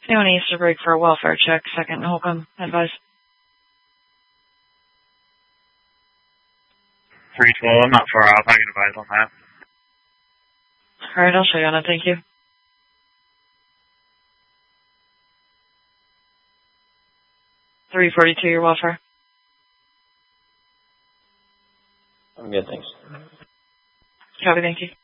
Anyone needs to break for a welfare check, second Holcomb, advise. 312, I'm not far out. I can advise on that. Alright, I'll show you on it, thank you. 342, your welfare. I'm good, thanks. Copy, thank you.